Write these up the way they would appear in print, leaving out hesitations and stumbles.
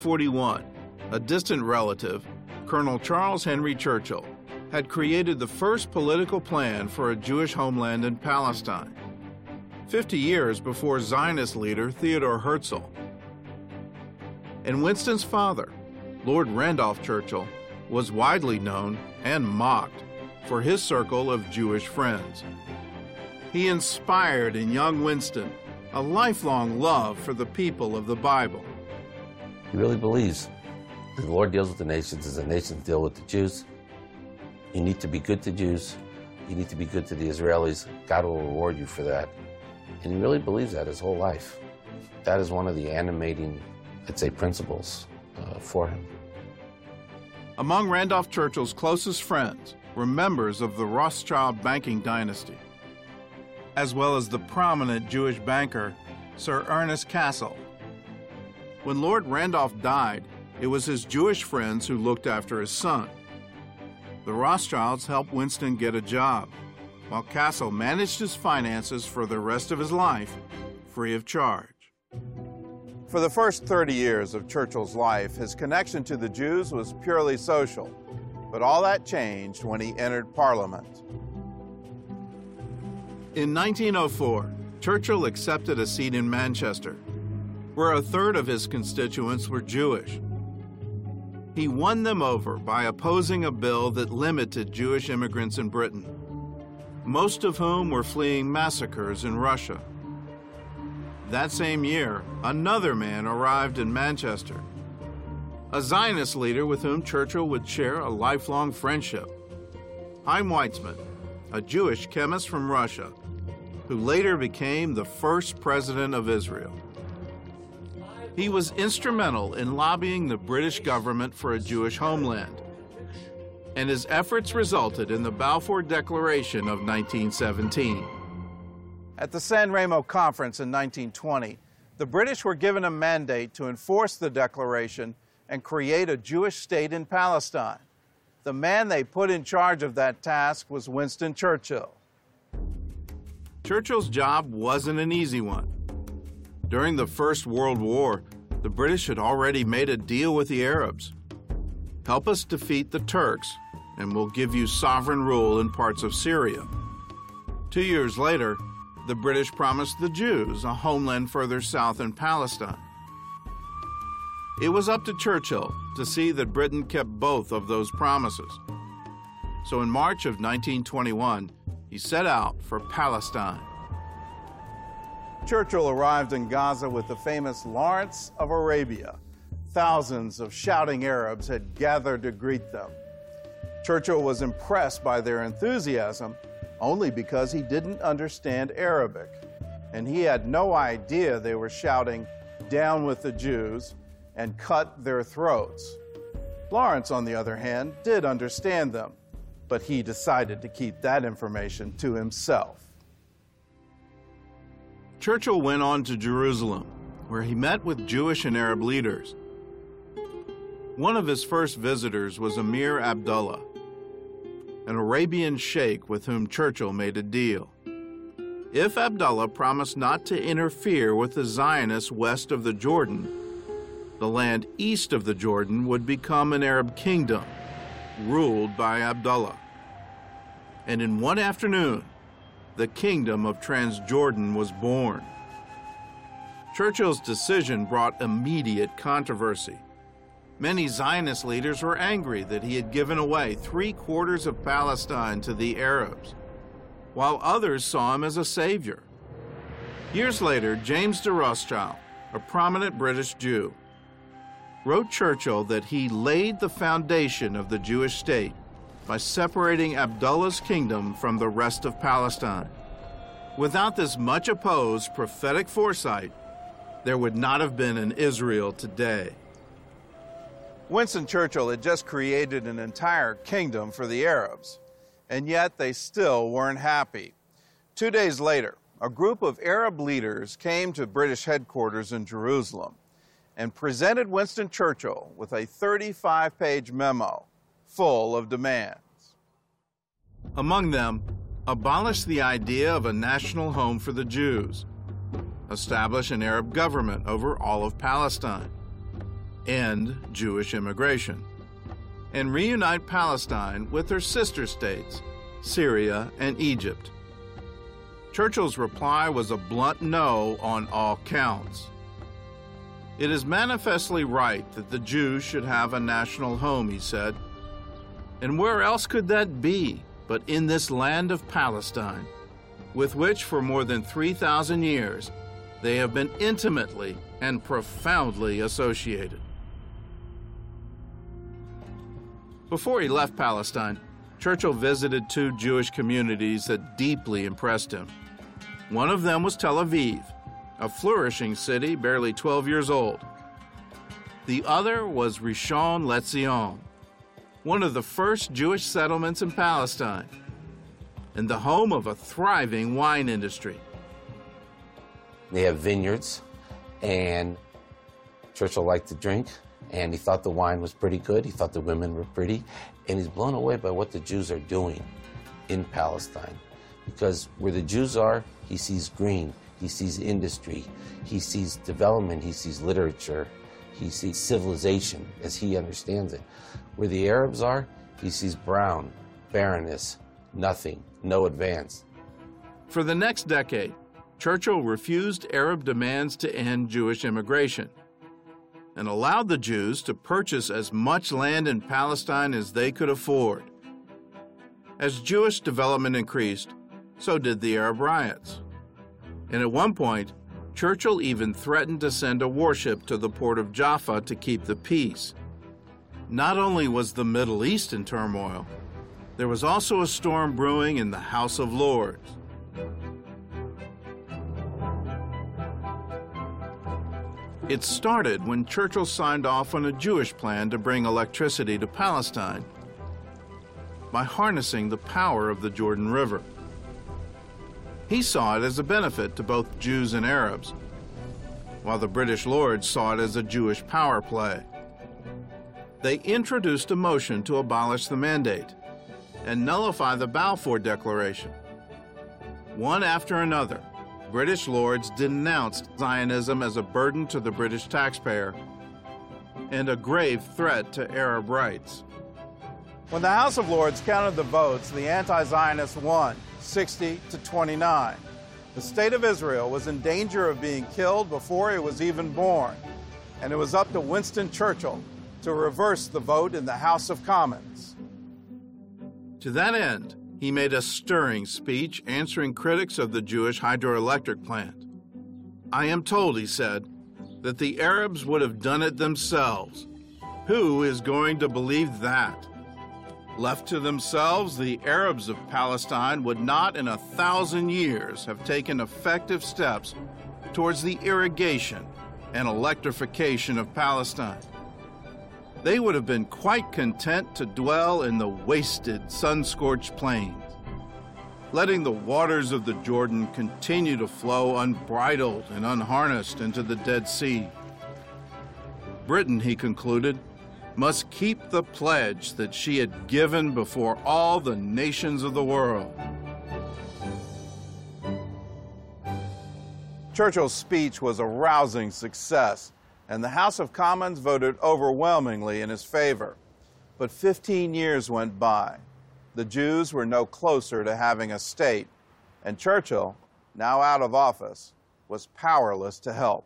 1941, a distant relative, Colonel Charles Henry Churchill, had created the first political plan for a Jewish homeland in Palestine, 50 years before Zionist leader Theodore Herzl. And Winston's father, Lord Randolph Churchill, was widely known and mocked for his circle of Jewish friends. He inspired in young Winston a lifelong love for the people of the Bible. He really believes that the Lord deals with the nations as the nations deal with the Jews. You need to be good to Jews. You need to be good to the Israelis. God will reward you for that. And he really believes that his whole life. That is one of the animating, I'd say, principles for him. Among Randolph Churchill's closest friends were members of the Rothschild banking dynasty, as well as the prominent Jewish banker, Sir Ernest Cassel. When Lord Randolph died, it was his Jewish friends who looked after his son. The Rothschilds helped Winston get a job, while Cassel managed his finances for the rest of his life, free of charge. For the first 30 years of Churchill's life, his connection to the Jews was purely social, but all that changed when he entered Parliament. In 1904, Churchill accepted a seat in Manchester, where a third of his constituents were Jewish. He won them over by opposing a bill that limited Jewish immigrants in Britain, most of whom were fleeing massacres in Russia. That same year, another man arrived in Manchester, a Zionist leader with whom Churchill would share a lifelong friendship. Chaim Weizmann, a Jewish chemist from Russia, who later became the first president of Israel. He was instrumental in lobbying the British government for a Jewish homeland, and his efforts resulted in the Balfour Declaration of 1917. At the San Remo Conference in 1920, the British were given a mandate to enforce the declaration and create a Jewish state in Palestine. The man they put in charge of that task was Winston Churchill. Churchill's job wasn't an easy one. During the First World War, the British had already made a deal with the Arabs. Help us defeat the Turks, and we'll give you sovereign rule in parts of Syria. 2 years later, the British promised the Jews a homeland further south in Palestine. It was up to Churchill to see that Britain kept both of those promises. So in March of 1921, he set out for Palestine. Churchill arrived in Gaza with the famous Lawrence of Arabia. Thousands of shouting Arabs had gathered to greet them. Churchill was impressed by their enthusiasm only because he didn't understand Arabic, and he had no idea they were shouting, "Down with the Jews," and "Cut their throats." Lawrence, on the other hand, did understand them, but he decided to keep that information to himself. Churchill went on to Jerusalem, where he met with Jewish and Arab leaders. One of his first visitors was Emir Abdullah, an Arabian sheikh with whom Churchill made a deal. If Abdullah promised not to interfere with the Zionists west of the Jordan, the land east of the Jordan would become an Arab kingdom, ruled by Abdullah. And in one afternoon, the Kingdom of Transjordan was born. Churchill's decision brought immediate controversy. Many Zionist leaders were angry that he had given away 3/4 of Palestine to the Arabs, while others saw him as a savior. Years later, James de Rothschild, a prominent British Jew, wrote Churchill that he laid the foundation of the Jewish state by separating Abdullah's kingdom from the rest of Palestine. Without this much opposed prophetic foresight, there would not have been an Israel today. Winston Churchill had just created an entire kingdom for the Arabs, and yet they still weren't happy. 2 days later, a group of Arab leaders came to British headquarters in Jerusalem and presented Winston Churchill with a 35-page memo full of demands. Among them, abolish the idea of a national home for the Jews, establish an Arab government over all of Palestine, end Jewish immigration, and reunite Palestine with her sister states, Syria and Egypt. Churchill's reply was a blunt no on all counts. It is manifestly right that the Jews should have a national home, he said. And where else could that be but in this land of Palestine, with which for more than 3,000 years they have been intimately and profoundly associated. Before he left Palestine, Churchill visited 2 Jewish communities that deeply impressed him. One of them was Tel Aviv, a flourishing city barely 12 years old. The other was Rishon LeZion, one of the first Jewish settlements in Palestine, and the home of a thriving wine industry. They have vineyards, and Churchill liked to drink, and he thought the wine was pretty good. He thought the women were pretty, and he's blown away by what the Jews are doing in Palestine. Because where the Jews are, he sees green, he sees industry, he sees development, he sees literature, he sees civilization as he understands it. Where the Arabs are, he sees brown, barrenness, nothing, no advance. For the next decade, Churchill refused Arab demands to end Jewish immigration and allowed the Jews to purchase as much land in Palestine as they could afford. As Jewish development increased, so did the Arab riots. And at one point, Churchill even threatened to send a warship to the port of Jaffa to keep the peace. Not only was the Middle East in turmoil, there was also a storm brewing in the House of Lords. It started when Churchill signed off on a Jewish plan to bring electricity to Palestine by harnessing the power of the Jordan River. He saw it as a benefit to both Jews and Arabs, while the British Lords saw it as a Jewish power play. They introduced a motion to abolish the mandate and nullify the Balfour Declaration. One after another, British Lords denounced Zionism as a burden to the British taxpayer and a grave threat to Arab rights. When the House of Lords counted the votes, the anti-Zionists won, 60-29. The state of Israel was in danger of being killed before it was even born, and it was up to Winston Churchill to reverse the vote in the House of Commons. To that end, he made a stirring speech answering critics of the Jewish hydroelectric plant. "I am told," he said, "that the Arabs would have done it themselves. Who is going to believe that? Left to themselves, the Arabs of Palestine would not in 1,000 years have taken effective steps towards the irrigation and electrification of Palestine. They would have been quite content to dwell in the wasted, sun-scorched plains, letting the waters of the Jordan continue to flow unbridled and unharnessed into the Dead Sea. Britain," he concluded, "must keep the pledge that she had given before all the nations of the world." Churchill's speech was a rousing success, and the House of Commons voted overwhelmingly in his favor. But 15 years went by. The Jews were no closer to having a state, and Churchill, now out of office, was powerless to help.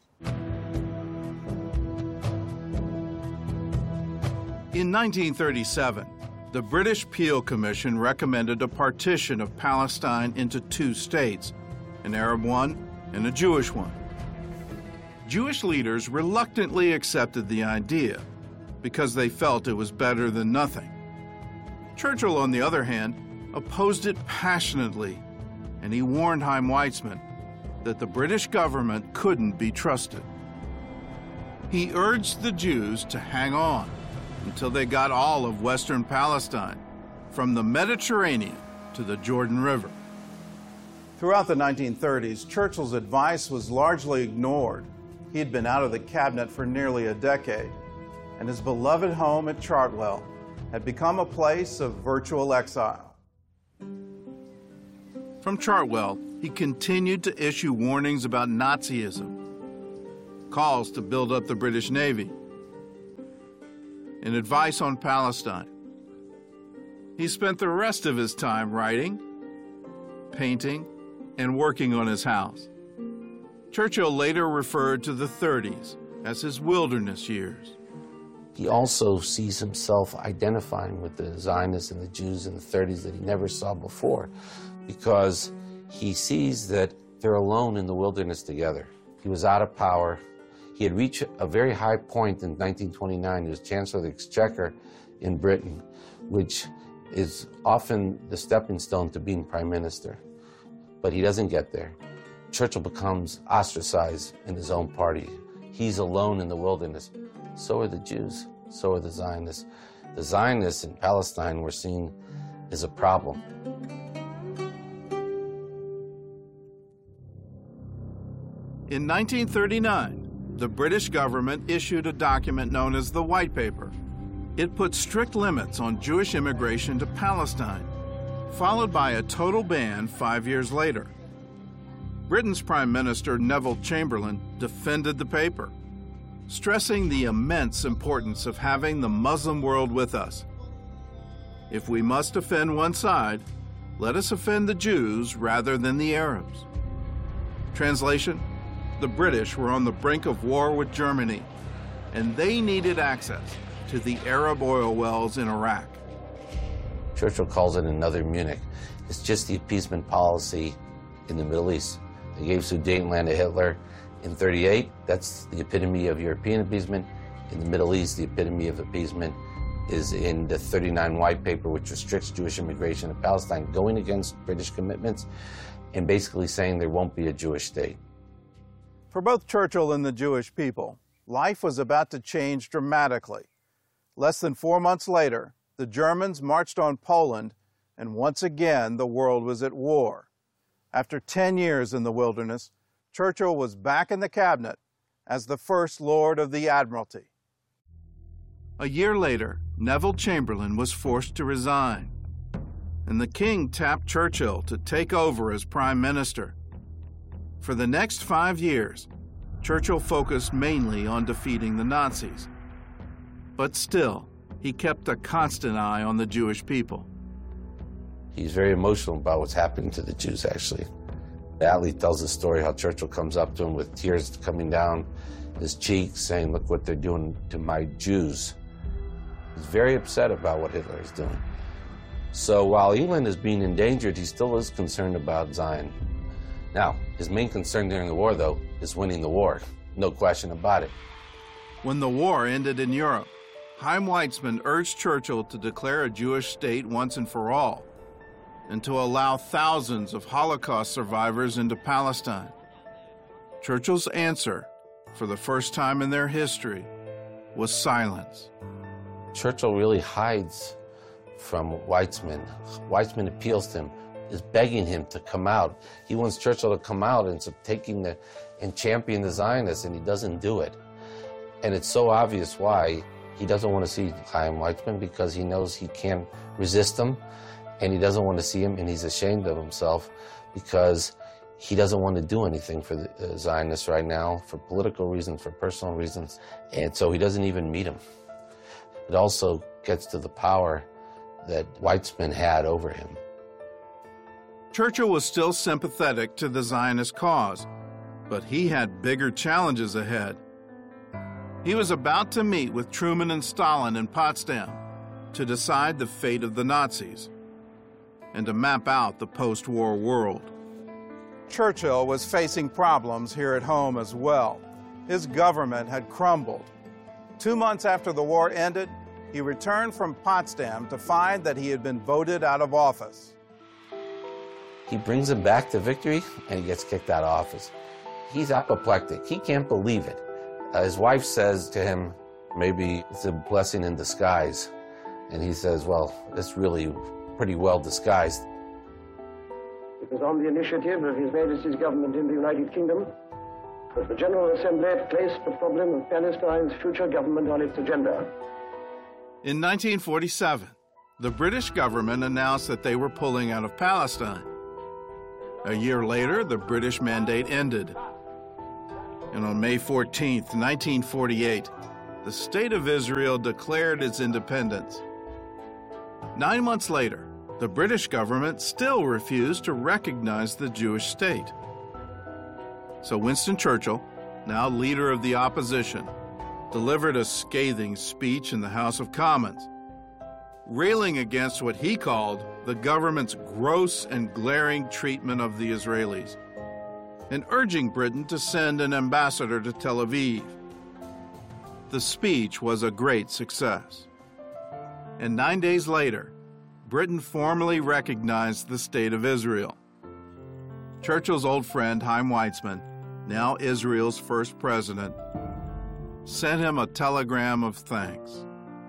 In 1937, the British Peel Commission recommended a partition of Palestine into 2 states, an Arab one and a Jewish one. Jewish leaders reluctantly accepted the idea because they felt it was better than nothing. Churchill, on the other hand, opposed it passionately, and he warned Chaim Weizmann that the British government couldn't be trusted. He urged the Jews to hang on until they got all of Western Palestine, from the Mediterranean to the Jordan River. Throughout the 1930s, Churchill's advice was largely ignored. He had been out of the cabinet for nearly a decade, and his beloved home at Chartwell had become a place of virtual exile. From Chartwell, he continued to issue warnings about Nazism, calls to build up the British Navy, and advice on Palestine. He spent the rest of his time writing, painting, and working on his house. Churchill later referred to the 30s as his wilderness years. He also sees himself identifying with the Zionists and the Jews in the 30s that he never saw before, because he sees that they're alone in the wilderness together. He was out of power. He had reached a very high point in 1929. He was Chancellor of the Exchequer in Britain, which is often the stepping stone to being Prime Minister. But he doesn't get there. Churchill becomes ostracized in his own party. He's alone in the wilderness. So are the Jews. So are the Zionists. The Zionists in Palestine were seen as a problem. In 1939, the British government issued a document known as the White Paper. It put strict limits on Jewish immigration to Palestine, followed by a total ban 5 years later. Britain's Prime Minister Neville Chamberlain defended the paper, stressing the immense importance of having the Muslim world with us. If we must offend one side, let us offend the Jews rather than the Arabs. Translation: the British were on the brink of war with Germany, and they needed access to the Arab oil wells in Iraq. Churchill calls it another Munich. It's just the appeasement policy in the Middle East. They gave Sudetenland to Hitler in 1938. That's the epitome of European appeasement. In the Middle East, the epitome of appeasement is in the 1939 White Paper, which restricts Jewish immigration to Palestine, going against British commitments and basically saying there won't be a Jewish state. For both Churchill and the Jewish people, life was about to change dramatically. Less than 4 months later, the Germans marched on Poland, and once again the world was at war. After 10 years in the wilderness, Churchill was back in the cabinet as the First Lord of the Admiralty. A year later, Neville Chamberlain was forced to resign, and the king tapped Churchill to take over as Prime Minister. For the next 5 years, Churchill focused mainly on defeating the Nazis. But still, he kept a constant eye on the Jewish people. He's very emotional about what's happening to the Jews, actually. Attlee tells the story how Churchill comes up to him with tears coming down his cheeks, saying, "Look what they're doing to my Jews." He's very upset about what Hitler is doing. So while England is being endangered, he still is concerned about Zion. Now, his main concern during the war, though, is winning the war. No question about it. When the war ended in Europe, Chaim Weizmann urged Churchill to declare a Jewish state once and for all, and to allow thousands of Holocaust survivors into Palestine. Churchill's answer, for the first time in their history, was silence. Churchill really hides from Weizmann. Weizmann appeals to him, is begging him to come out. He wants Churchill to come out and champion the Zionists, and he doesn't do it. And it's so obvious why. He doesn't want to see Chaim Weizmann because he knows he can't resist him, and he doesn't want to see him, and he's ashamed of himself because he doesn't want to do anything for the Zionists right now, for political reasons, for personal reasons, and so he doesn't even meet him. It also gets to the power that Weizmann had over him. Churchill was still sympathetic to the Zionist cause, but he had bigger challenges ahead. He was about to meet with Truman and Stalin in Potsdam to decide the fate of the Nazis and to map out the post-war world. Churchill was facing problems here at home as well. His government had crumbled. 2 months after the war ended, he returned from Potsdam to find that he had been voted out of office. He brings him back to victory, and he gets kicked out of office. He's apoplectic. He can't believe it. His wife says to him, maybe it's a blessing in disguise. And he says, well, it's really pretty well disguised. It was on the initiative of His Majesty's government in the United Kingdom that the General Assembly placed the problem of Palestine's future government on its agenda. In 1947, the British government announced that they were pulling out of Palestine. A year later, the British mandate ended. And on May 14, 1948, the State of Israel declared its independence. 9 months later, the British government still refused to recognize the Jewish state. So Winston Churchill, now leader of the opposition, delivered a scathing speech in the House of Commons, railing against what he called the government's gross and glaring treatment of the Israelis, and urging Britain to send an ambassador to Tel Aviv. The speech was a great success. And 9 days later, Britain formally recognized the State of Israel. Churchill's old friend Chaim Weizmann, now Israel's first president, sent him a telegram of thanks.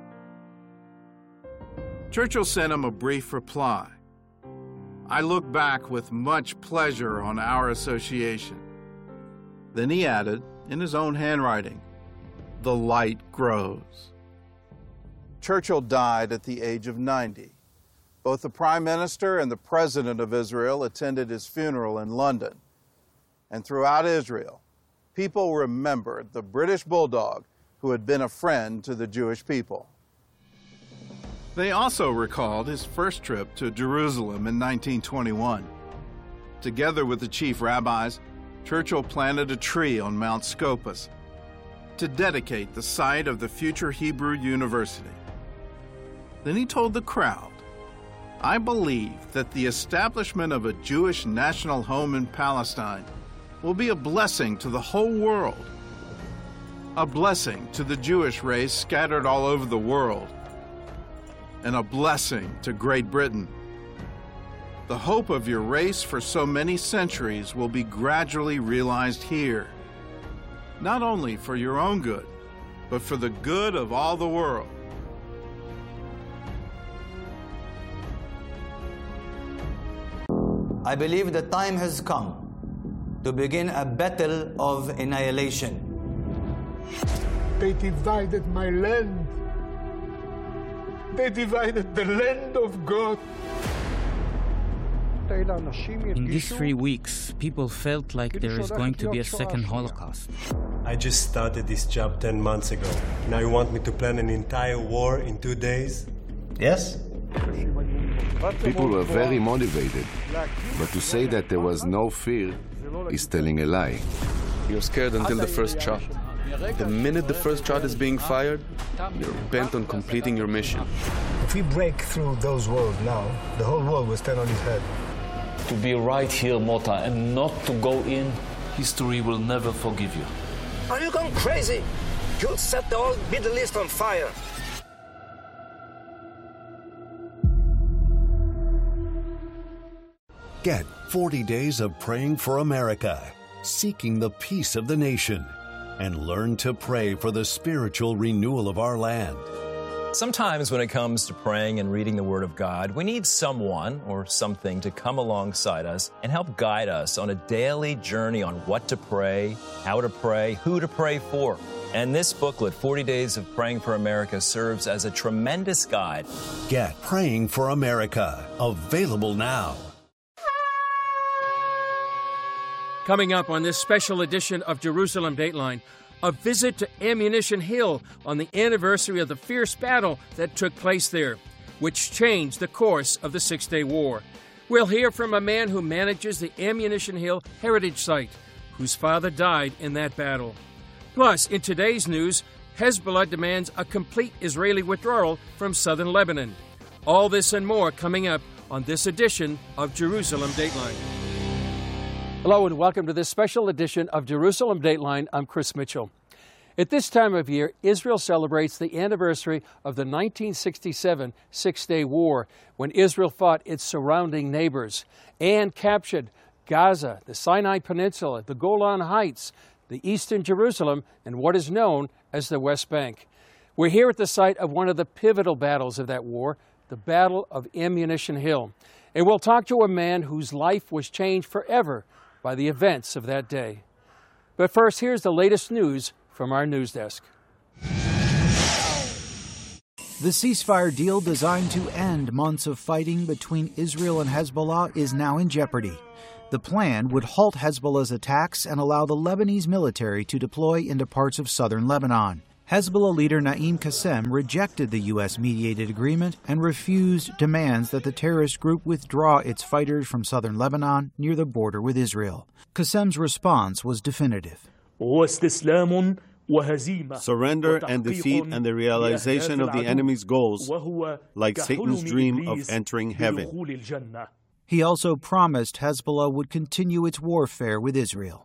Churchill sent him a brief reply. "I look back with much pleasure on our association." Then he added, in his own handwriting, "The light grows." Churchill died at the age of 90. Both the Prime Minister and the President of Israel attended his funeral in London. And throughout Israel, people remembered the British bulldog who had been a friend to the Jewish people. They also recalled his first trip to Jerusalem in 1921. Together with the chief rabbis, Churchill planted a tree on Mount Scopus to dedicate the site of the future Hebrew University. Then he told the crowd, "I believe that the establishment of a Jewish national home in Palestine will be a blessing to the whole world, a blessing to the Jewish race scattered all over the world, and a blessing to Great Britain. The hope of your race for so many centuries will be gradually realized here, not only for your own good, but for the good of all the world." I believe the time has come to begin a battle of annihilation. They divided my land. They divided the land of God. In these 3 weeks, people felt like there is going to be a second Holocaust. I just started this job 10 months ago. Now you want me to plan an entire war in 2 days? Yes? People were very motivated, but to say that there was no fear is telling a lie. You're scared until the first shot. The minute the first shot is being fired, you're bent on completing your mission. If we break through those walls now, the whole world will stand on its head. To be right here, Mota, and not to go in, history will never forgive you. Are you going crazy? You'll set the whole Middle East on fire. Get 40 days of praying for America, seeking the peace of the nation, and learn to pray for the spiritual renewal of our land. Sometimes when it comes to praying and reading the Word of God, we need someone or something to come alongside us and help guide us on a daily journey on what to pray, how to pray, who to pray for. And this booklet, 40 Days of Praying for America, serves as a tremendous guide. Get Praying for America, available now. Coming up on this special edition of Jerusalem Dateline, a visit to Ammunition Hill on the anniversary of the fierce battle that took place there, which changed the course of the Six-Day War. We'll hear from a man who manages the Ammunition Hill Heritage Site, whose father died in that battle. Plus, in today's news, Hezbollah demands a complete Israeli withdrawal from southern Lebanon. All this and more coming up on this edition of Jerusalem Dateline. Hello and welcome to this special edition of Jerusalem Dateline. I'm Chris Mitchell. At this time of year, Israel celebrates the anniversary of the 1967 Six-Day War, when Israel fought its surrounding neighbors and captured Gaza, the Sinai Peninsula, the Golan Heights, the eastern Jerusalem, and what is known as the West Bank. We're here at the site of one of the pivotal battles of that war, the Battle of Ammunition Hill. And we'll talk to a man whose life was changed forever by the events of that day. But first, here's the latest news from our news desk. The ceasefire deal designed to end months of fighting between Israel and Hezbollah is now in jeopardy. The plan would halt Hezbollah's attacks and allow the Lebanese military to deploy into parts of southern Lebanon. Hezbollah leader Naim Qassem rejected the U.S. mediated agreement and refused demands that the terrorist group withdraw its fighters from southern Lebanon near the border with Israel. Qassem's response was definitive. Surrender and defeat and the realization of the enemy's goals, like Satan's dream of entering heaven. He also promised Hezbollah would continue its warfare with Israel.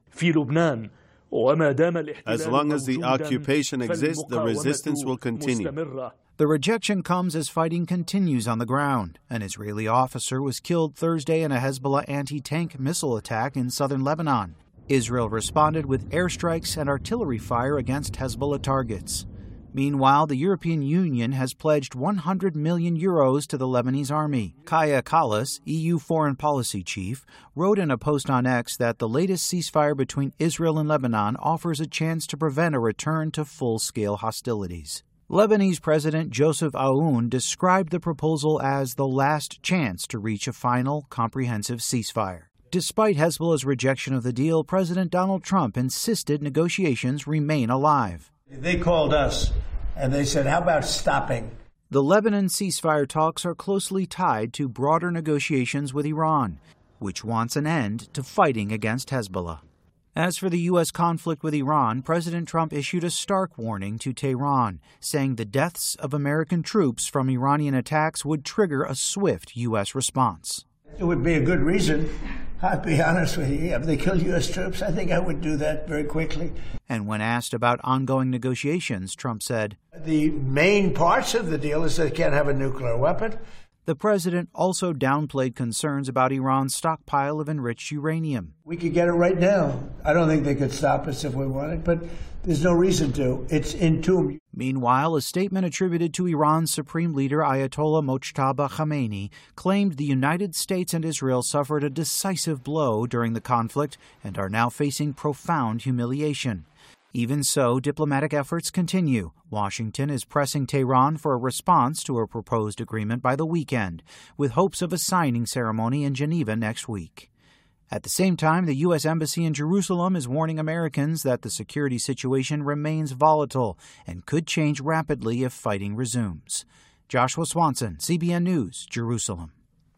As long as the occupation exists, the resistance will continue. The rejection comes as fighting continues on the ground. An Israeli officer was killed Thursday in a Hezbollah anti-tank missile attack in southern Lebanon. Israel responded with airstrikes and artillery fire against Hezbollah targets. Meanwhile, the European Union has pledged 100 million euros to the Lebanese army. Kaja Kallas, EU foreign policy chief, wrote in a post on X that the latest ceasefire between Israel and Lebanon offers a chance to prevent a return to full-scale hostilities. Lebanese President Joseph Aoun described the proposal as the last chance to reach a final, comprehensive ceasefire. Despite Hezbollah's rejection of the deal, President Donald Trump insisted negotiations remain alive. They called us and they said, how about stopping? The Lebanon ceasefire talks are closely tied to broader negotiations with Iran, which wants an end to fighting against Hezbollah. As for the U.S. conflict with Iran, President Trump issued a stark warning to Tehran, saying the deaths of American troops from Iranian attacks would trigger a swift U.S. response. It would be a good reason. I'll be honest with you. If they kill U.S. troops, I think I would do that very quickly. And when asked about ongoing negotiations, Trump said, the main parts of the deal is they can't have a nuclear weapon. The president also downplayed concerns about Iran's stockpile of enriched uranium. We could get it right now. I don't think they could stop us if we wanted, but there's no reason to. It's entombed. Meanwhile, a statement attributed to Iran's supreme leader Ayatollah Mojtaba Khamenei claimed the United States and Israel suffered a decisive blow during the conflict and are now facing profound humiliation. Even so, diplomatic efforts continue. Washington is pressing Tehran for a response to a proposed agreement by the weekend, with hopes of a signing ceremony in Geneva next week. At the same time, the U.S. Embassy in Jerusalem is warning Americans that the security situation remains volatile and could change rapidly if fighting resumes. Joshua Swanson, CBN News, Jerusalem.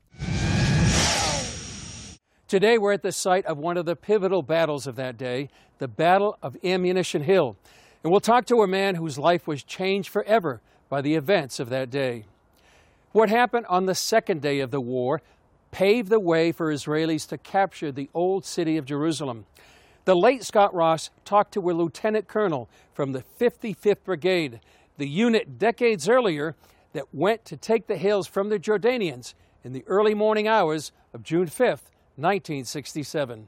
Today, we're at the site of one of the pivotal battles of that day, the Battle of Ammunition Hill. And we'll talk to a man whose life was changed forever by the events of that day. What happened on the second day of the war paved the way for Israelis to capture the old city of Jerusalem. The late Scott Ross talked to a lieutenant colonel from the 55th Brigade, the unit decades earlier that went to take the hills from the Jordanians in the early morning hours of June 5th, 1967.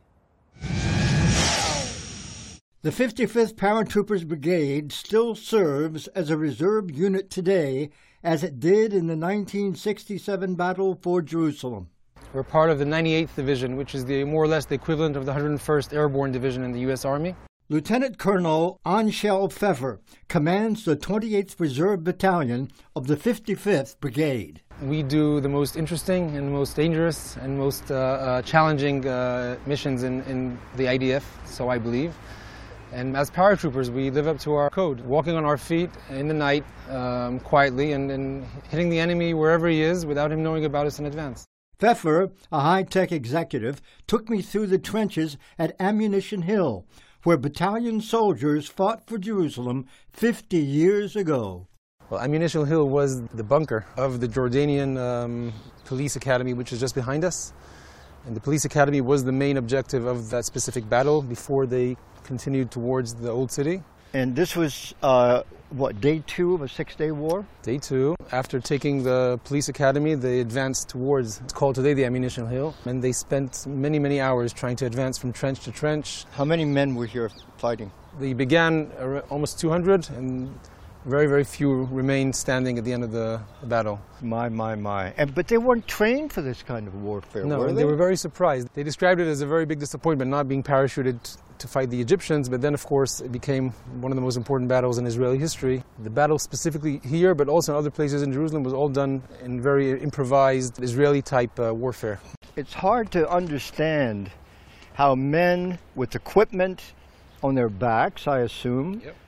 The 55th Paratroopers Brigade still serves as a reserve unit today, as it did in the 1967 battle for Jerusalem. We're part of the 98th Division, which is more or less the equivalent of the 101st Airborne Division in the U.S. Army. Lieutenant Colonel Anshel Pfeffer commands the 28th Reserve Battalion of the 55th Brigade. We do the most interesting and most dangerous and most challenging missions in the IDF, so I believe. And as paratroopers, we live up to our code, walking on our feet in the night quietly and hitting the enemy wherever he is without him knowing about us in advance. Pfeffer, a high-tech executive, took me through the trenches at Ammunition Hill, where battalion soldiers fought for Jerusalem 50 years ago. Well, Ammunition Hill was the bunker of the Jordanian police academy, which is just behind us. And the police academy was the main objective of that specific battle before they continued towards the old city. And this was, day 2 of a 6-day war? Day 2. After taking the police academy, they advanced towards, it's called today the Ammunition Hill, and they spent many, many hours trying to advance from trench to trench. How many men were here fighting? They began almost 200, and very, very few remained standing at the end of the battle. My. But they weren't trained for this kind of warfare, no, were they? They were very surprised. They described it as a very big disappointment not being parachuted to fight the Egyptians, but then, of course, it became one of the most important battles in Israeli history. The battle specifically here, but also in other places in Jerusalem, was all done in very improvised Israeli-type warfare. It's hard to understand how men with equipment on their backs, I assume,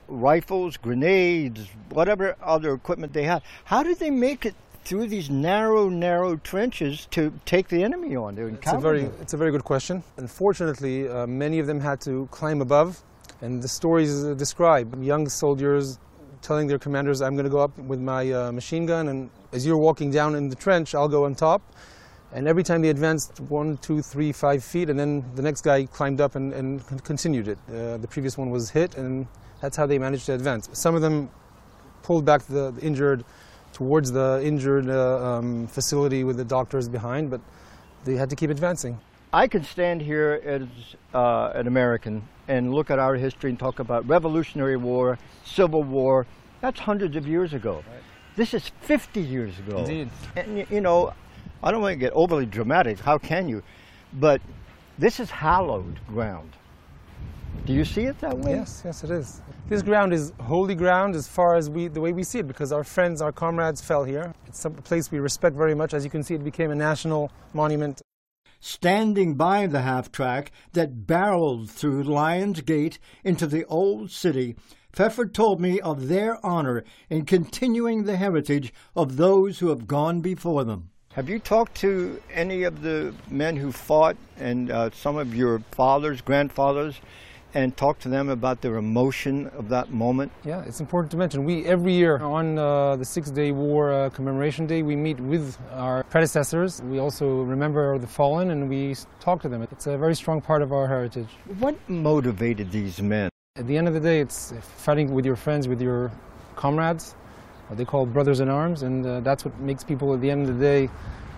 rifles, grenades, whatever other equipment they had. How did they make it through these narrow trenches to take the enemy on? It's a very good question. Unfortunately, many of them had to climb above, and the stories describe young soldiers telling their commanders, I'm going to go up with my machine gun, and as you're walking down in the trench, I'll go on top. And every time they advanced 1, 2, 3, 5 feet, and then the next guy climbed up and continued it. The previous one was hit, and that's how they managed to advance. Some of them pulled back the injured towards the injured facility with the doctors behind, but they had to keep advancing. I could stand here as an American and look at our history and talk about Revolutionary War, Civil War. That's hundreds of years ago. Right. This is 50 years ago. Indeed. And, you know, I don't want to get overly dramatic. How can you? But this is hallowed ground. Do you see it that way? Yes, it is. This ground is holy ground as far as the way we see it, because our friends, our comrades fell here. It's a place we respect very much. As you can see, it became a national monument. Standing by the half-track that barreled through Lions Gate into the old city, Pfeffer told me of their honor in continuing the heritage of those who have gone before them. Have you talked to any of the men who fought and some of your fathers, grandfathers, and talk to them about their emotion of that moment? Yeah, it's important to mention. We, every year on the Six-Day War Commemoration Day, we meet with our predecessors. We also remember the fallen and we talk to them. It's a very strong part of our heritage. What motivated these men? At the end of the day, it's fighting with your friends, with your comrades, what they call brothers in arms, and that's what makes people at the end of the day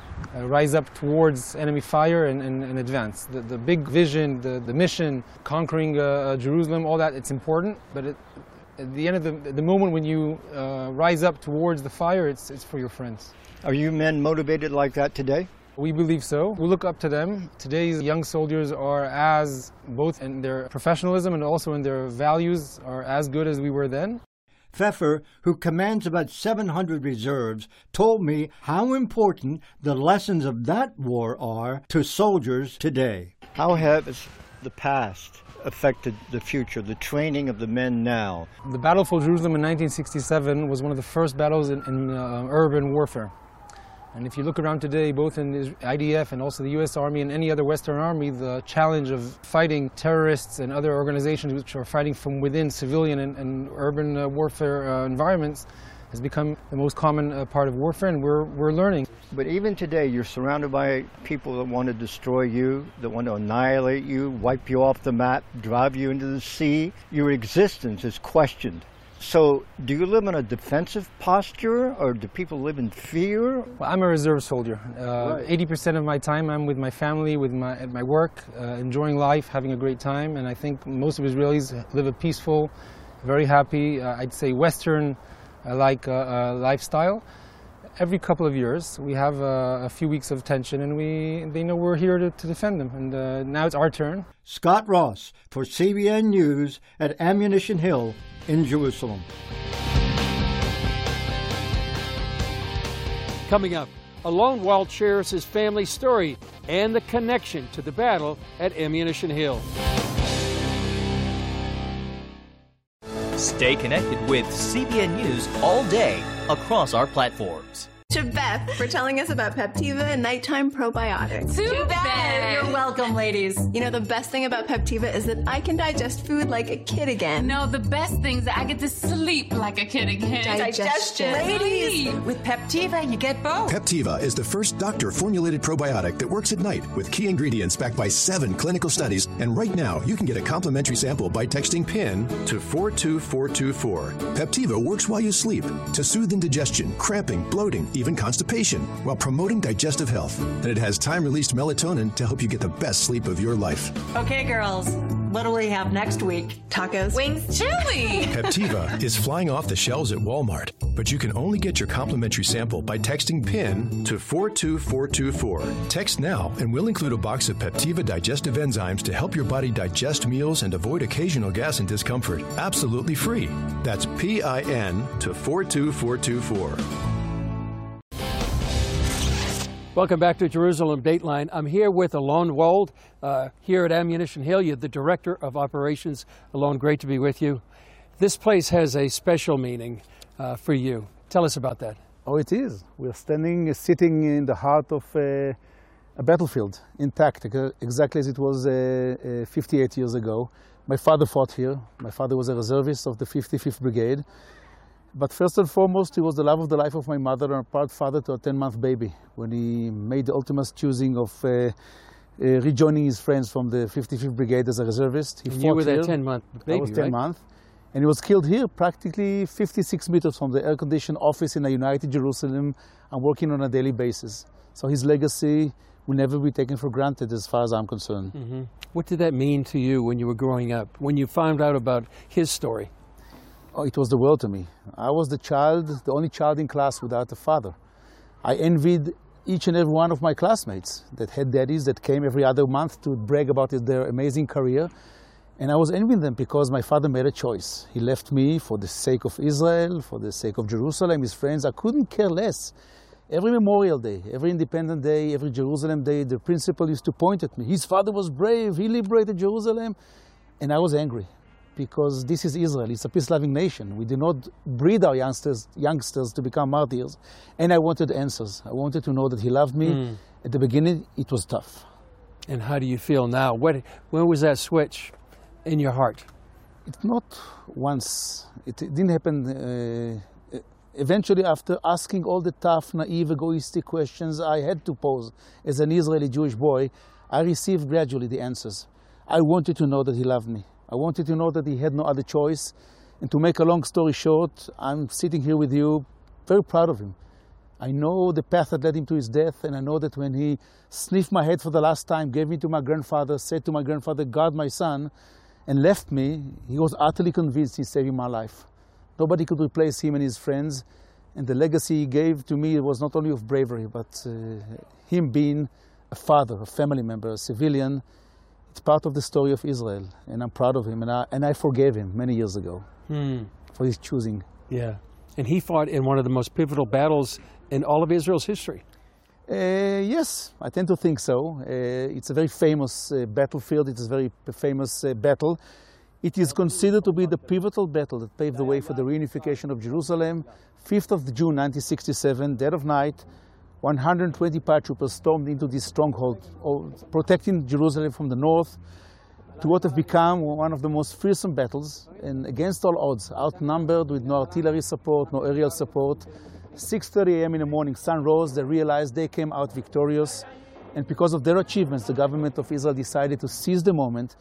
rise up towards enemy fire and advance. The big vision, the mission, conquering Jerusalem, all that, it's important, but at the end of the moment when you rise up towards the fire, it's for your friends. Are you men motivated like that today? We believe so. We look up to them. Today's young soldiers are as, both in their professionalism and also in their values, are as good as we were then. Pfeffer, who commands about 700 reserves, told me how important the lessons of that war are to soldiers today. How has the past affected the future, the training of the men now? The Battle for Jerusalem in 1967 was one of the first battles in urban warfare. And if you look around today, both in the IDF and also the U.S. Army and any other Western Army, the challenge of fighting terrorists and other organizations which are fighting from within civilian and urban warfare environments has become the most common part of warfare, and we're learning. But even today, you're surrounded by people that want to destroy you, that want to annihilate you, wipe you off the map, drive you into the sea. Your existence is questioned. So, do you live in a defensive posture, or do people live in fear? Well, I'm a reserve soldier. 80% of my time I'm with my family, at my work, enjoying life, having a great time, and I think most of Israelis live a peaceful, very happy, I'd say Western-like lifestyle. Every couple of years, we have a few weeks of tension, and they know we're here to defend them, and now it's our turn. Scott Ross for CBN News at Ammunition Hill in Jerusalem. Coming up, Alon Wald shares his family story and the connection to the battle at Ammunition Hill. Stay connected with CBN News all day across our platforms. To Beth for telling us about Peptiva and nighttime probiotics. To Beth! You're welcome, ladies. You know, the best thing about Peptiva is that I can digest food like a kid again. No, the best thing is that I get to sleep like a kid again. Digestion. Ladies! With Peptiva, you get both. Peptiva is the first doctor-formulated probiotic that works at night with key ingredients backed by 7 clinical studies. And right now, you can get a complimentary sample by texting PIN to 42424. Peptiva works while you sleep to soothe indigestion, cramping, bloating, even constipation, while promoting digestive health. And it has time-released melatonin to help you get the best sleep of your life. Okay, girls, what do we have next week? Tacos. Wings. Chili. Peptiva is flying off the shelves at Walmart, but you can only get your complimentary sample by texting PIN to 42424. Text now, and we'll include a box of Peptiva digestive enzymes to help your body digest meals and avoid occasional gas and discomfort. Absolutely free. That's PIN to 42424. Welcome back to Jerusalem Dateline. I'm here with Alon Wald here at Ammunition Hill. You're the Director of Operations. Alon, great to be with you. This place has a special meaning for you. Tell us about that. Oh, it is. We're sitting in the heart of a battlefield, intact, exactly as it was 58 years ago. My father fought here. My father was a reservist of the 55th Brigade. But first and foremost, he was the love of the life of my mother and a proud father to a 10-month baby when he made the ultimate choosing of rejoining his friends from the 55th Brigade as a reservist. And you were that 10-month baby, I was 10 right? months. And he was killed here, practically 56 meters from the air-conditioned office in a United Jerusalem. I'm working on a daily basis. So his legacy will never be taken for granted as far as I'm concerned. Mm-hmm. What did that mean to you when you were growing up, when you found out about his story? Oh, it was the world to me. I was the only child in class without a father. I envied each and every one of my classmates that had daddies that came every other month to brag about their amazing career. And I was envying them because my father made a choice. He left me for the sake of Israel, for the sake of Jerusalem, his friends. I couldn't care less. Every Memorial Day, every Independence Day, every Jerusalem Day, the principal used to point at me. His father was brave, he liberated Jerusalem. And I was angry because this is Israel, it's a peace-loving nation. We do not breed our youngsters to become martyrs. And I wanted answers. I wanted to know that he loved me. At the beginning, it was tough. And how do you feel now? When was that switch in your heart? It's not once. It didn't happen. Eventually, after asking all the tough, naive, egoistic questions I had to pose as an Israeli Jewish boy, I received gradually the answers. I wanted to know that he loved me. I wanted to know that he had no other choice. And to make a long story short, I'm sitting here with you, very proud of him. I know the path that led him to his death, and I know that when he sniffed my head for the last time, gave me to my grandfather, said to my grandfather, "Guard my son," and left me, he was utterly convinced he's saving my life. Nobody could replace him and his friends, and the legacy he gave to me was not only of bravery, but him being a father, a family member, a civilian. It's part of the story of Israel, and I'm proud of him, and I forgave him many years ago for his choosing. Yeah, and he fought in one of the most pivotal battles in all of Israel's history. Yes, I tend to think so. It's a very famous battlefield. It's a very famous battle. It is considered to be the pivotal battle that paved the way for the reunification of Jerusalem. 5th of June 1967, dead of night, 120 paratroopers stormed into this stronghold, protecting Jerusalem from the north, to what have become one of the most fearsome battles, and against all odds, outnumbered with no artillery support, no aerial support. 6:30 a.m. in the morning, sun rose, they realized they came out victorious, and because of their achievements, the government of Israel decided to seize the moment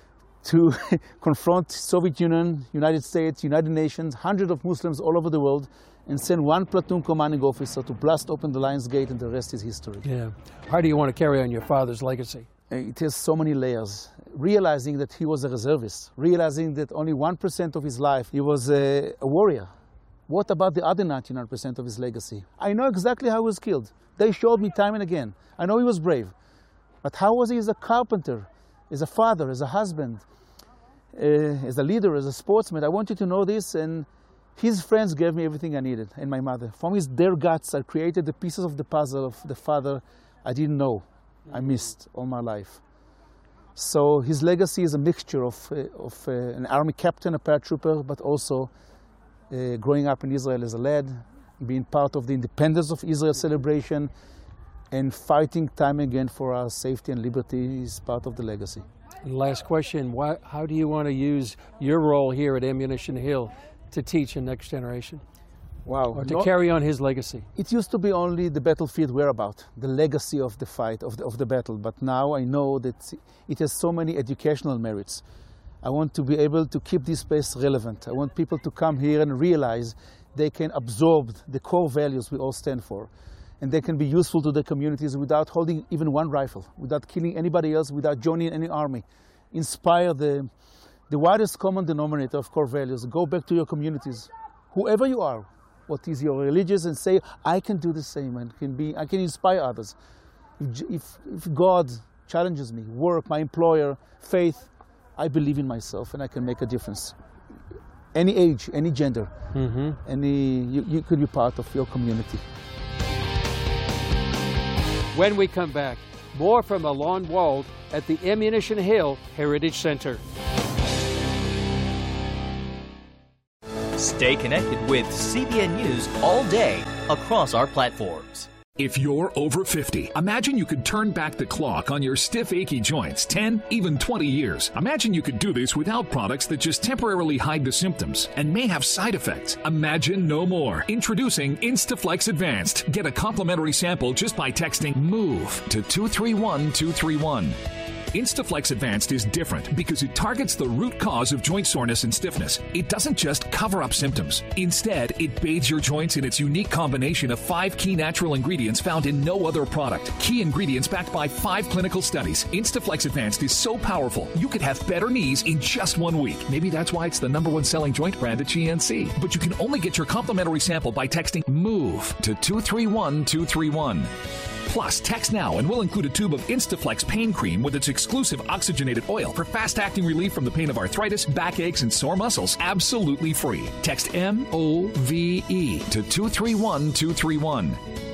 to confront Soviet Union, United States, United Nations, hundreds of Muslims all over the world, and send one platoon commanding officer to blast open the Lion's Gate, and the rest is history. Yeah. How do you want to carry on your father's legacy? It has so many layers. Realizing that he was a reservist, realizing that only 1% of his life he was a warrior. What about the other 99% of his legacy? I know exactly how he was killed. They showed me time and again. I know he was brave. But how was he as a carpenter, as a father, as a husband, as a leader, as a sportsman? I wanted to know this, and his friends gave me everything I needed, and my mother. From their guts, I created the pieces of the puzzle of the father I didn't know, I missed all my life. So his legacy is a mixture of an army captain, a paratrooper, but also growing up in Israel as a lad, being part of the independence of Israel celebration, and fighting time again for our safety and liberty is part of the legacy. And last question, how do you want to use your role here at Ammunition Hill to teach the next generation? Wow. Or to carry on his legacy? It used to be only the battlefield whereabout, the legacy of the fight, of the battle. But now I know that it has so many educational merits. I want to be able to keep this place relevant. I want people to come here and realize they can absorb the core values we all stand for. And they can be useful to their communities without holding even one rifle, without killing anybody else, without joining any army. Inspire the widest common denominator of core values. Go back to your communities, whoever you are. What is your religious, and say, I can do the same, and I can inspire others. If God challenges me, work, my employer, faith, I believe in myself and I can make a difference. Any age, any gender, you could be part of your community. When we come back, more from Alon Wald at the Ammunition Hill Heritage Center. Stay connected with CBN News all day across our platforms. If you're over 50, imagine you could turn back the clock on your stiff, achy joints 10, even 20 years. Imagine you could do this without products that just temporarily hide the symptoms and may have side effects. Imagine no more. Introducing Instaflex Advanced. Get a complimentary sample just by texting MOVE to 231231. Instaflex Advanced is different because it targets the root cause of joint soreness and stiffness. It doesn't just cover up symptoms. Instead, it bathes your joints in its unique combination of 5 key natural ingredients found in no other product. Key ingredients backed by 5 clinical studies. Instaflex Advanced is so powerful, you could have better knees in just 1 week. Maybe that's why it's the #1 selling joint brand at GNC. But you can only get your complimentary sample by texting MOVE to 231231. Plus, text now and we'll include a tube of Instaflex pain cream with its exclusive oxygenated oil for fast-acting relief from the pain of arthritis, backaches, and sore muscles, absolutely free. Text MOVE to 231231.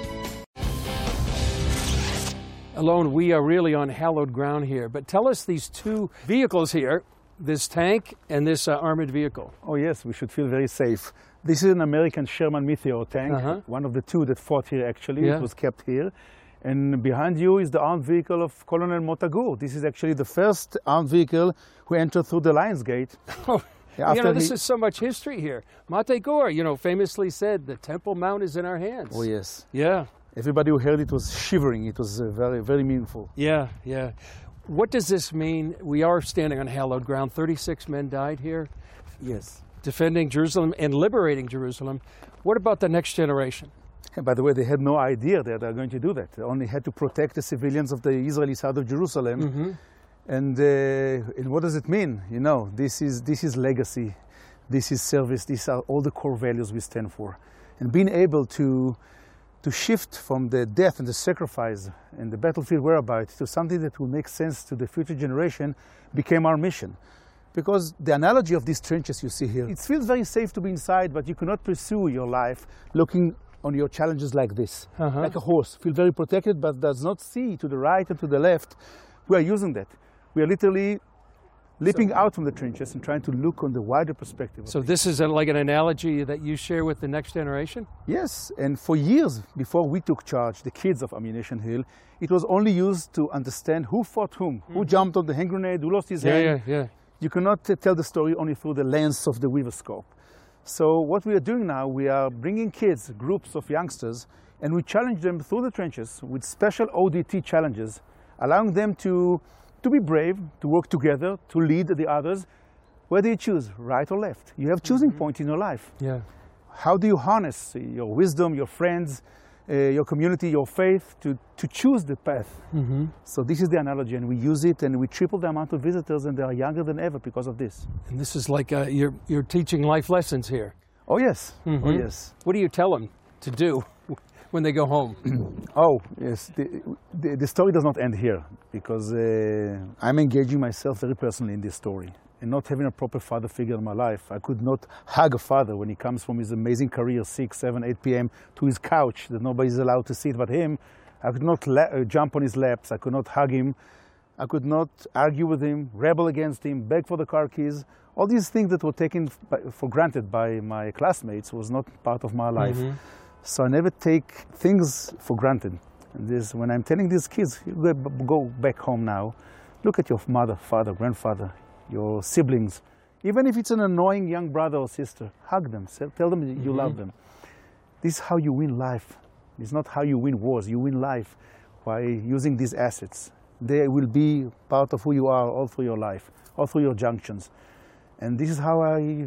Alon, we are really on hallowed ground here, but tell us these 2 vehicles here, this tank and this armored vehicle. Oh yes, we should feel very safe. This is an American Sherman Meteor tank, one of the 2 that fought here actually. It was kept here. And behind you is the armed vehicle of Colonel Mota Gur. This is actually the first armed vehicle who entered through the Lions Gate. Oh, this is so much history here. Mota Gur, famously said, the Temple Mount is in our hands. Oh, yes. Yeah. Everybody who heard it was shivering. It was very, very meaningful. Yeah, yeah. What does this mean? We are standing on hallowed ground. 36 men died here. Yes. Defending Jerusalem and liberating Jerusalem. What about the next generation? And by the way, they had no idea that they were going to do that. They only had to protect the civilians of the Israeli side of Jerusalem. And what does it mean? This is legacy. This is service. These are all the core values we stand for. And being able to shift from the death and the sacrifice and the battlefield whereabouts to something that will make sense to the future generation became our mission. Because the analogy of these trenches you see here, it feels very safe to be inside, but you cannot pursue your life looking on your challenges like this, like a horse. Feel very protected, but does not see to the right and to the left. We are using that. We are literally leaping out from the trenches and trying to look on the wider perspective. So this is like an analogy that you share with the next generation? Yes, and for years before we took charge, the kids of Ammunition Hill, it was only used to understand who fought whom, who jumped on the hand grenade, who lost his hand. You cannot tell the story only through the lens of the Weaver scope. So what we are doing now, we are bringing kids, groups of youngsters, and we challenge them through the trenches with special ODT challenges, allowing them to be brave, to work together, to lead the others. Where do you choose, right or left? You have choosing point in your life. Yeah. How do you harness your wisdom, your friends, your community, your faith to choose the path? So this is the analogy, and we use it, and we triple the amount of visitors, and they are younger than ever because of this. And this is like you're teaching life lessons here. Oh yes, oh yes. What do you tell them to do when they go home? Oh yes, the story does not end here, because I'm engaging myself very personally in this story. And not having a proper father figure in my life, I could not hug a father when he comes from his amazing career, 6, 7, 8 p.m. to his couch that nobody's allowed to sit but him. I could not jump on his laps. I could not hug him. I could not argue with him, rebel against him, beg for the car keys. All these things that were taken for granted by my classmates was not part of my life. So I never take things for granted. And when I'm telling these kids, you go back home now, look at your mother, father, grandfather, your siblings. Even if it's an annoying young brother or sister, hug them, tell them that you love them. This is how you win life. It's not how you win wars. You win life by using these assets. They will be part of who you are all through your life, all through your junctions. And this is how I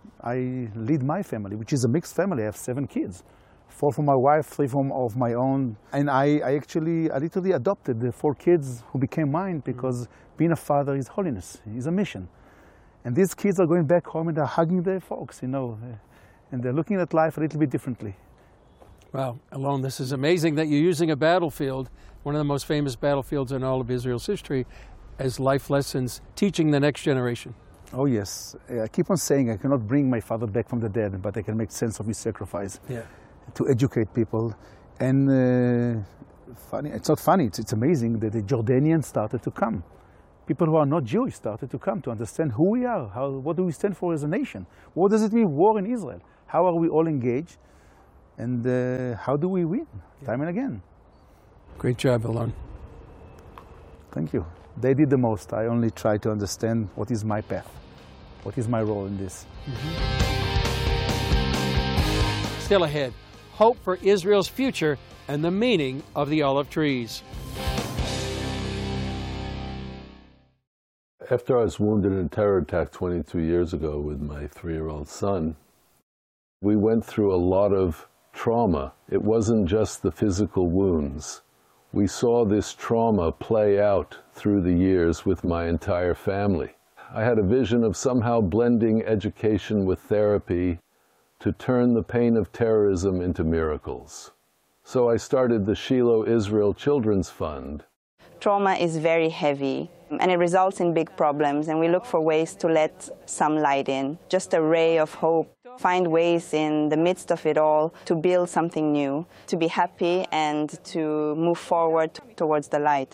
lead my family, which is a mixed family. I have 7 kids. 4 from my wife, 3 of my own. And I literally adopted the 4 kids who became mine, because being a father is holiness, is a mission. And these kids are going back home and they're hugging their folks, and they're looking at life a little bit differently. Wow, Alon, this is amazing that you're using a battlefield, one of the most famous battlefields in all of Israel's history, as life lessons, teaching the next generation. Oh yes, I keep on saying I cannot bring my father back from the dead, but I can make sense of his sacrifice. To educate people. And funny, it's not funny, it's amazing that the Jordanians started to come. people who are not Jewish started to come to understand who we are, what do we stand for as a nation, what does it mean war in Israel, how are we all engaged, and how do we win time and again. Great job, Alon. Thank you. They did the most. I only try to understand what is my path, what is my role in this. Still ahead, hope for Israel's future and the meaning of the olive trees. After I was wounded in a terror attack 22 years ago with my 3-year-old son, we went through a lot of trauma. It wasn't just the physical wounds. We saw this trauma play out through the years with my entire family. I had a vision of somehow blending education with therapy to turn the pain of terrorism into miracles. So I started the Shiloh Israel Children's Fund. Trauma is very heavy, and it results in big problems, and we look for ways to let some light in, just a ray of hope, find ways in the midst of it all to build something new, to be happy and to move forward towards the light.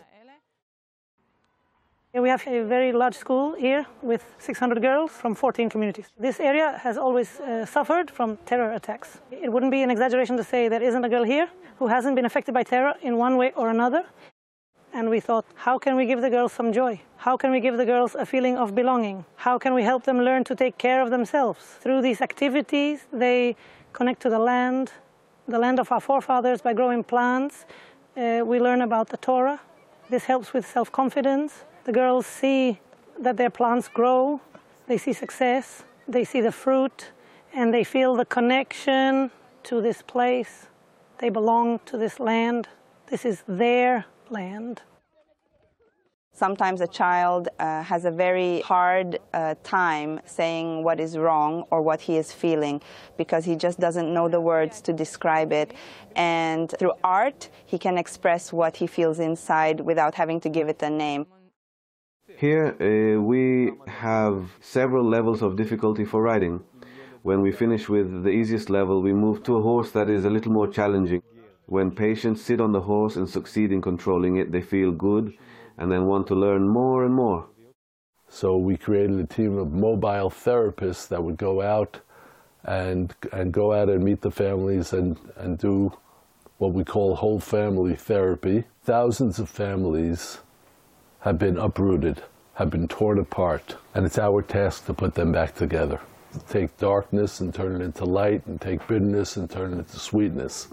We have a very large school here with 600 girls from 14 communities. This area has always suffered from terror attacks. It wouldn't be an exaggeration to say there isn't a girl here who hasn't been affected by terror in one way or another. And we thought, how can we give the girls some joy? How can we give the girls a feeling of belonging? How can we help them learn to take care of themselves? Through these activities, they connect to the land of our forefathers by growing plants. We learn about the Torah. This helps with self-confidence. The girls see that their plants grow. They see success. They see the fruit. And they feel the connection to this place. They belong to this land. This is their land. Sometimes a child has a very hard time saying what is wrong or what he is feeling because he just doesn't know the words to describe it. And through art, he can express what he feels inside without having to give it a name. Here we have several levels of difficulty for riding. When we finish with the easiest level, we move to a horse that is a little more challenging. When patients sit on the horse and succeed in controlling it, they feel good and then want to learn more and more. So we created a team of mobile therapists that would go out and meet the families and do what we call whole family therapy. Thousands of families have been uprooted, have been torn apart, and it's our task to put them back together. To take darkness and turn it into light, and take bitterness and turn it into sweetness.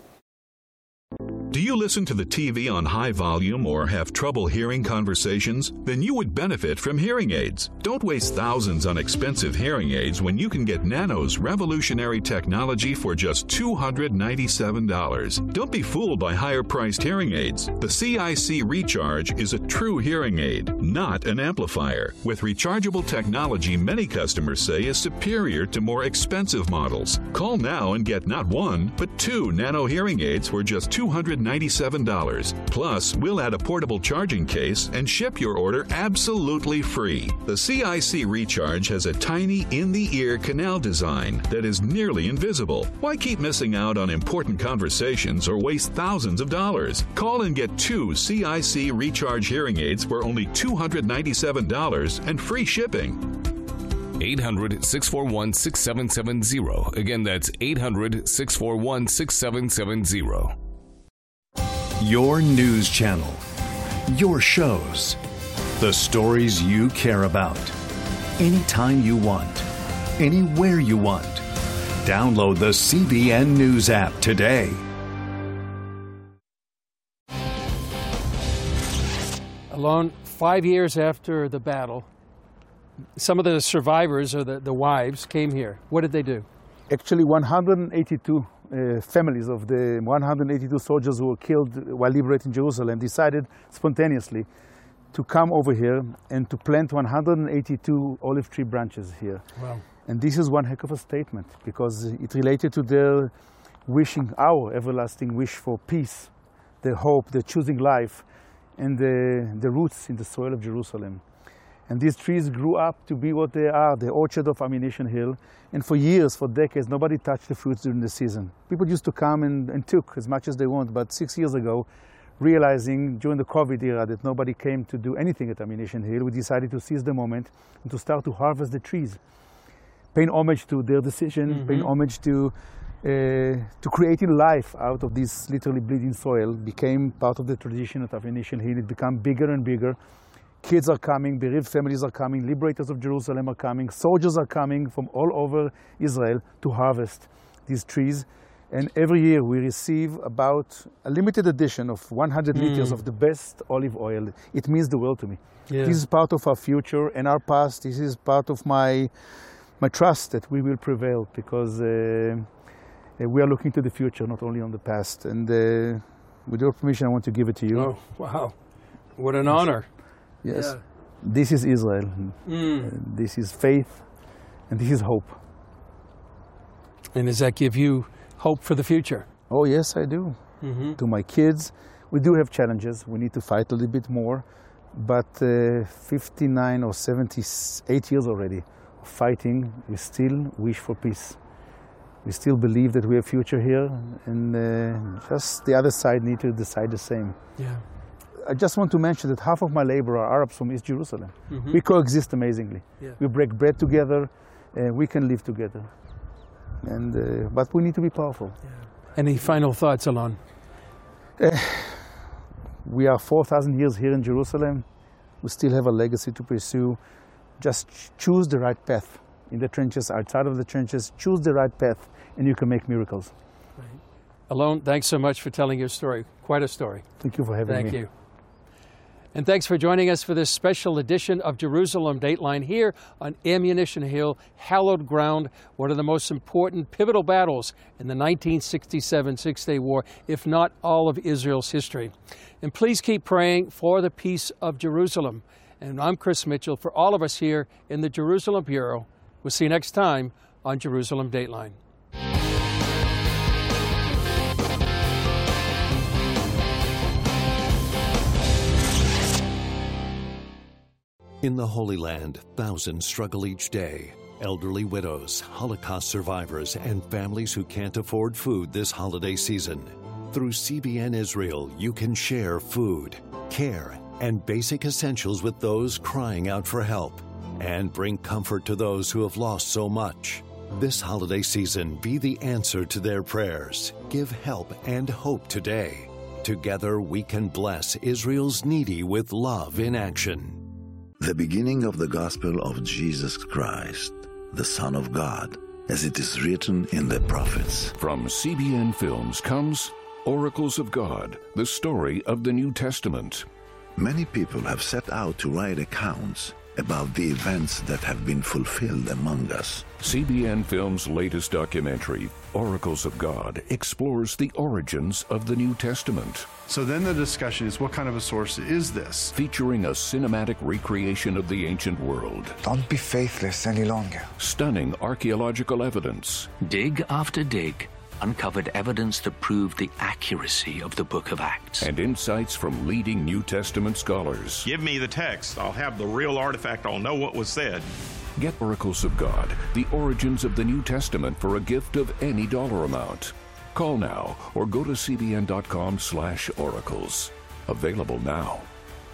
Do you listen to the TV on high volume or have trouble hearing conversations? Then you would benefit from hearing aids. Don't waste thousands on expensive hearing aids when you can get Nano's revolutionary technology for just $297. Don't be fooled by higher-priced hearing aids. The CIC Recharge is a true hearing aid, not an amplifier. With rechargeable technology many customers say is superior to more expensive models. Call now and get not one, but 2 Nano hearing aids for just $297. Plus, we'll add a portable charging case and ship your order absolutely free. The CIC Recharge has a tiny in-the-ear canal design that is nearly invisible. Why keep missing out on important conversations or waste thousands of dollars? Call and get 2 CIC Recharge hearing aids for only $297 and free shipping. 800-641-6770. Again, that's 800-641-6770. Your news channel. Your shows. The stories you care about. Anytime you want. Anywhere you want. Download the CBN News app today. Alon, 5 years after the battle, some of the survivors, or the wives, came here. What did they do? Actually, 182 families of the 182 soldiers who were killed while liberating Jerusalem decided spontaneously to come over here and to plant 182 olive tree branches here. Wow. And this is one heck of a statement because it related to their wishing, our everlasting wish for peace, their hope, their choosing life, and the roots in the soil of Jerusalem. And these trees grew up to be what they are, the orchard of Ammunition Hill. And for years, for decades, nobody touched the fruits during the season. People used to come and took as much as they want. But 6 years ago, realizing during the COVID era that nobody came to do anything at Ammunition Hill, we decided to seize the moment and to start to harvest the trees. Paying homage to their decision, paying homage to creating life out of this literally bleeding soil became part of the tradition at Ammunition Hill. It became bigger and bigger. Kids are coming, bereaved families are coming, liberators of Jerusalem are coming, soldiers are coming from all over Israel to harvest these trees. And every year we receive about a limited edition of 100 liters of the best olive oil. It means the world to me. Yeah. This is part of our future and our past. This is part of my trust that we will prevail, because we are looking to the future, not only on the past. And with your permission, I want to give it to you. Oh, wow. What an honor. Yes. Yeah. This is Israel. This is faith, and this is hope. And does that give you hope for the future? Oh, yes, I do. To my kids, we do have challenges. We need to fight a little bit more. But 59 or 78 years already of fighting, we still wish for peace. We still believe that we have a future here, and just the other side need to decide the same. Yeah. I just want to mention that half of my labor are Arabs from East Jerusalem. We coexist amazingly. Yeah. We break bread together, we can live together. And but we need to be powerful. Yeah. Any final thoughts, Alon? We are 4,000 years here in Jerusalem. We still have a legacy to pursue. Just choose the right path in the trenches, outside of the trenches. Choose the right path, and you can make miracles. Right. Alon, thanks so much for telling your story. Quite a story. Thank you for having me. Thank you. And thanks for joining us for this special edition of Jerusalem Dateline here on Ammunition Hill, hallowed ground, one of the most important pivotal battles in the 1967 Six-Day War, if not all of Israel's history. And please keep praying for the peace of Jerusalem. And I'm Chris Mitchell. For all of us here in the Jerusalem Bureau, we'll see you next time on Jerusalem Dateline. In the Holy Land, thousands struggle each day. Elderly widows, Holocaust survivors, and families who can't afford food this holiday season. Through CBN Israel, you can share food, care, and basic essentials with those crying out for help, and bring comfort to those who have lost so much. This holiday season, be the answer to their prayers. Give help and hope today. Together, we can bless Israel's needy with love in action. The beginning of the gospel of Jesus Christ, the Son of God, as it is written in the prophets. From CBN Films comes Oracles of God, the story of the New Testament. Many people have set out to write accounts about the events that have been fulfilled among us. CBN Films' latest documentary, Oracles of God, explores the origins of the New Testament. So then the discussion is, what kind of a source is this? Featuring a cinematic recreation of the ancient world. Don't be faithless any longer. Stunning archaeological evidence. Dig after dig uncovered evidence that proved the accuracy of the Book of Acts. And insights from leading New Testament scholars. Give me the text. I'll have the real artifact. I'll know what was said. Get Oracles of God, the origins of the New Testament for a gift of any dollar amount. Call now or go to cbn.com/oracles. Available now.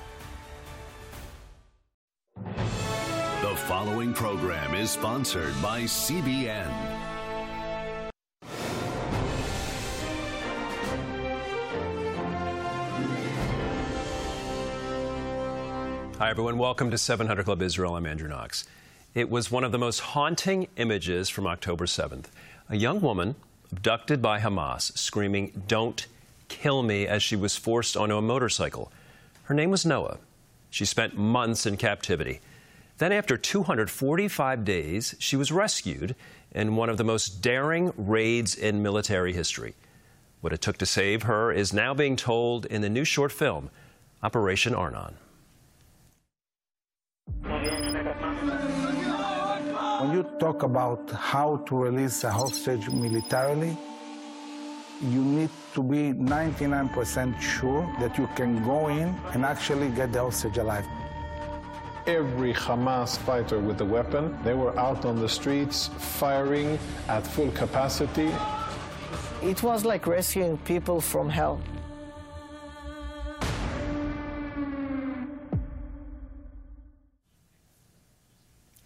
The following program is sponsored by CBN. Hi, everyone. Welcome to 700 Club Israel. I'm Andrew Knox. It was one of the most haunting images from October 7th. A young woman abducted by Hamas, screaming, "Don't kill me," as she was forced onto a motorcycle. Her name was Noah. She spent months in captivity. Then, after 245 days, she was rescued in one of the most daring raids in military history. What it took to save her is now being told in the new short film, Operation Arnon. When you talk about how to release a hostage militarily, you need to be 99% sure that you can go in and actually get the hostage alive. Every Hamas fighter with a weapon, they were out on the streets firing at full capacity. It was like rescuing people from hell.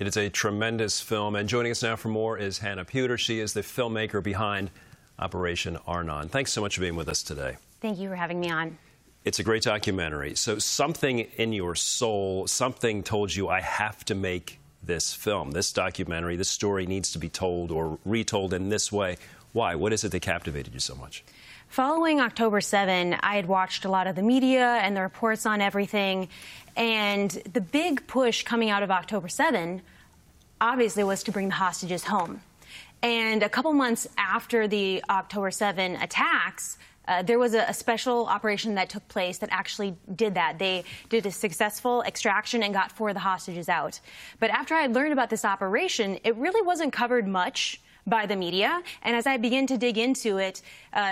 It is a tremendous film, and joining us now for more is Hannah Puter. She is the filmmaker behind Operation Arnon. Thanks so much for being with us today. Thank you for having me on. It's a great documentary. So something in your soul, something told you, I have to make this film, this documentary, this story needs to be told or retold in this way. Why? What is it that captivated you so much? Following October 7, I had watched a lot of the media and the reports on everything, and the big push coming out of October 7 obviously was to bring the hostages home. And a couple months after the October 7 attacks, there was a special operation that took place that actually did that. They did a successful extraction and got 4 of the hostages out. But after I learned about this operation, it really wasn't covered much by the media. And as I began to dig into it,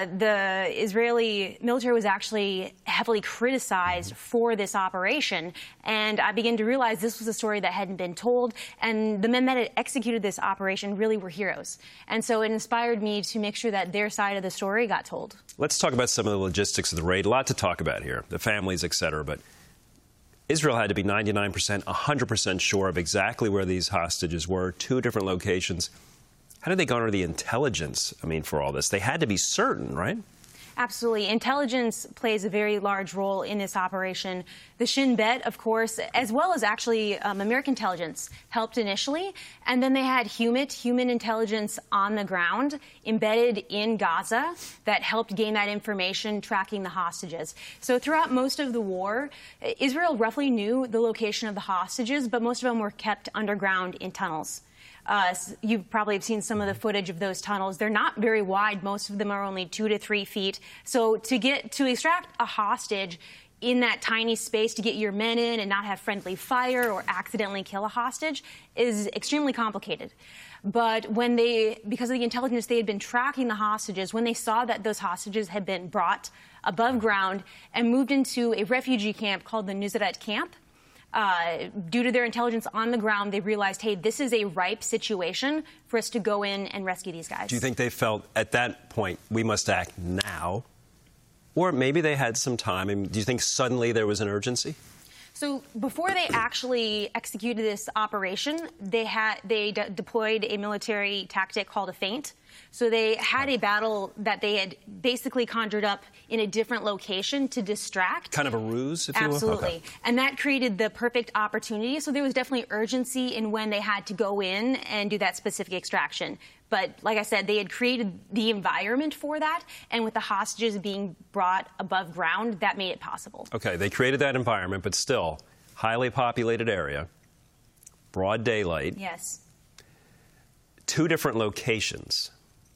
the Israeli military was actually heavily criticized for this operation. And I began to realize this was a story that hadn't been told. And the men that had executed this operation really were heroes. And so it inspired me to make sure that their side of the story got told. Let's talk about some of the logistics of the raid. A lot to talk about here, the families, et cetera. But Israel had to be 99%, 100% sure of exactly where these hostages were, 2 different locations. How did they garner the intelligence, for all this? They had to be certain, right? Absolutely. Intelligence plays a very large role in this operation. The Shin Bet, of course, as well as actually American intelligence, helped initially. And then they had human intelligence on the ground, embedded in Gaza, that helped gain that information, tracking the hostages. So throughout most of the war, Israel roughly knew the location of the hostages, but most of them were kept underground in tunnels. You probably have seen some of the footage of those tunnels. They're not very wide. Most of them are only 2 to 3 feet. So to extract a hostage in that tiny space, to get your men in and not have friendly fire or accidentally kill a hostage, is extremely complicated. But because of the intelligence they had been tracking the hostages, when they saw that those hostages had been brought above ground and moved into a refugee camp called the Nuseirat camp, due to their intelligence on the ground, they realized, hey, this is a ripe situation for us to go in and rescue these guys. Do you think they felt at that point, we must act now? Or maybe they had some time. Do you think suddenly there was an urgency? So before they actually executed this operation, they deployed a military tactic called a feint. So they had a battle that they had basically conjured up in a different location to distract. Kind of a ruse, if you will? Absolutely. Okay. And that created the perfect opportunity. So there was definitely urgency in when they had to go in and do that specific extraction. But like I said, they had created the environment for that. And with the hostages being brought above ground, that made it possible. Okay, they created that environment, but still, highly populated area, broad daylight. Yes. 2 different locations.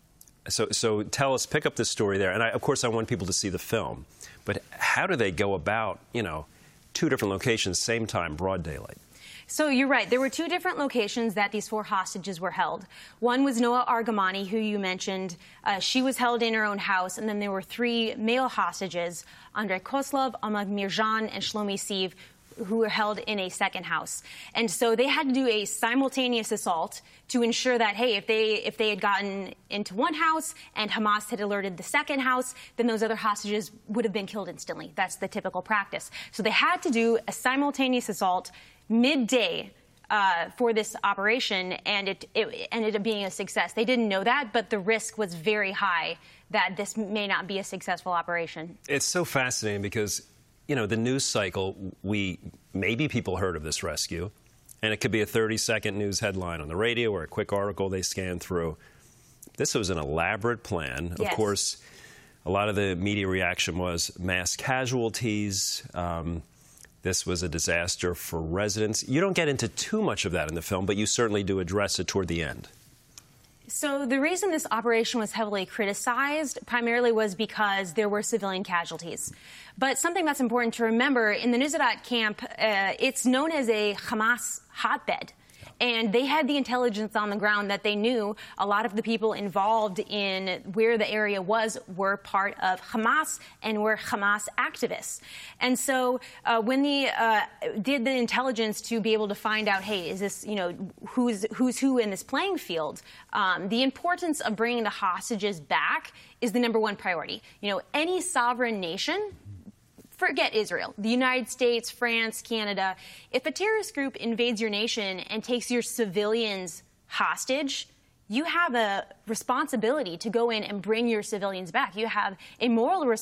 So tell us, pick up this story there. And of course, I want people to see the film. But how do they go about, 2 different locations, same time, broad daylight? So you're right. There were 2 different locations that these 4 hostages were held. One was Noa Argamani, who you mentioned. She was held in her own house. And then there were 3 male hostages, Andrei Koslov, Ahmad Mirjan, and Shlomi Siv, who were held in a second house. And so they had to do a simultaneous assault to ensure that, hey, if they had gotten into one house and Hamas had alerted the second house, then those other hostages would have been killed instantly. That's the typical practice. So they had to do a simultaneous assault midday for this operation, and it ended up being a success. They didn't know that, but the risk was very high that this may not be a successful operation. It's so fascinating because the news cycle, maybe people heard of this rescue, and it could be a 30-second news headline on the radio or a quick article they scan through. This was an elaborate plan. Yes. Of course, a lot of the media reaction was mass casualties. This was a disaster for residents. You don't get into too much of that in the film, but you certainly do address it toward the end. So the reason this operation was heavily criticized primarily was because there were civilian casualties. But something that's important to remember, in the Nuseirat camp, it's known as a Hamas hotbed. And they had the intelligence on the ground that they knew a lot of the people involved in where the area was were part of Hamas and were Hamas activists. And so when they did the intelligence to be able to find out, hey, is this, who's who in this playing field, the importance of bringing the hostages back is the #1 priority. Any sovereign nation Forget Israel, the United States, France, Canada. If a terrorist group invades your nation and takes your civilians hostage, you have a responsibility to go in and bring your civilians back. You have a moral responsibility